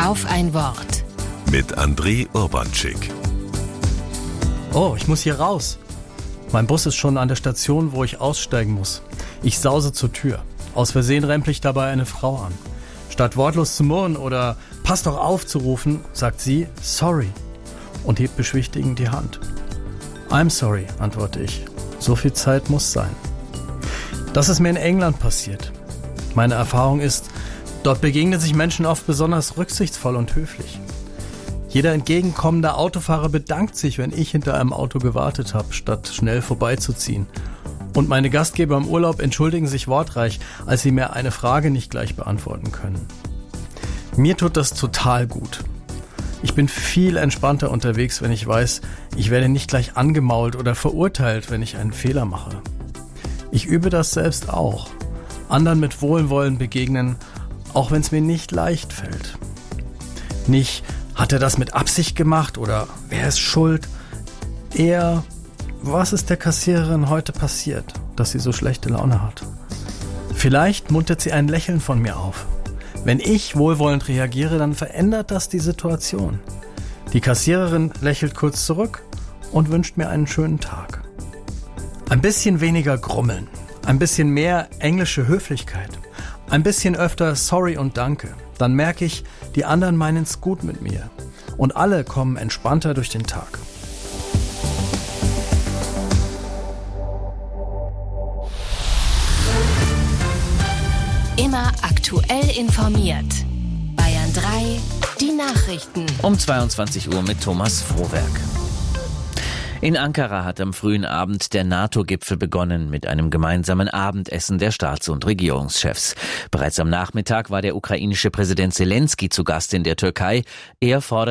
Auf ein Wort. Mit André Urbanczyk. Oh, ich muss hier raus. Mein Bus ist schon an der Station, wo ich aussteigen muss. Ich sause zur Tür. Aus Versehen rempel ich dabei eine Frau an. Statt wortlos zu murren oder "Pass doch auf" zu rufen, sagt sie "Sorry" und hebt beschwichtigend die Hand. "I'm sorry", antworte ich. So viel Zeit muss sein. Das ist mir in England passiert. Meine Erfahrung ist, dort begegnen sich Menschen oft besonders rücksichtsvoll und höflich. Jeder entgegenkommende Autofahrer bedankt sich, wenn ich hinter einem Auto gewartet habe, statt schnell vorbeizuziehen. Und meine Gastgeber im Urlaub entschuldigen sich wortreich, als sie mir eine Frage nicht gleich beantworten können. Mir tut das total gut. Ich bin viel entspannter unterwegs, wenn ich weiß, ich werde nicht gleich angemault oder verurteilt, wenn ich einen Fehler mache. Ich übe das selbst auch. Anderen mit Wohlwollen begegnen, auch wenn es mir nicht leicht fällt. Nicht, hat er das mit Absicht gemacht oder wer ist schuld? Eher, was ist der Kassiererin heute passiert, dass sie so schlechte Laune hat? Vielleicht muntert sie ein Lächeln von mir auf. Wenn ich wohlwollend reagiere, dann verändert das die Situation. Die Kassiererin lächelt kurz zurück und wünscht mir einen schönen Tag. Ein bisschen weniger grummeln, ein bisschen mehr englische Höflichkeit, ein bisschen öfter Sorry und Danke. Dann merke ich, die anderen meinen es gut mit mir. Und alle kommen entspannter durch den Tag. Immer aktuell informiert. Bayern 3, die Nachrichten. Um 22 Uhr mit Thomas Frohwerk. In Ankara hat am frühen Abend der NATO-Gipfel begonnen mit einem gemeinsamen Abendessen der Staats- und Regierungschefs. Bereits am Nachmittag war der ukrainische Präsident Selenskyj zu Gast in der Türkei. Er fordert